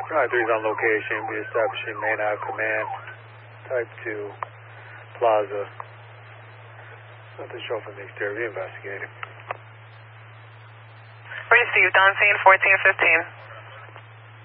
3's on location. Be establishing main Ave command. Type 2. Plaza. Nothing shown from the exterior. Be investigating. Received on scene 1415.